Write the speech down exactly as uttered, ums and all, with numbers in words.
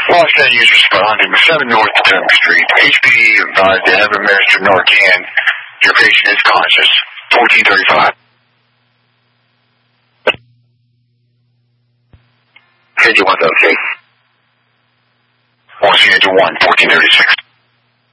Los Angeles user respond to seven North Potomac Street. H P advised to have administered Narcan. Your patient is conscious. fourteen thirty-five. Schedule one, okay. Los Angeles one, fourteen thirty-six.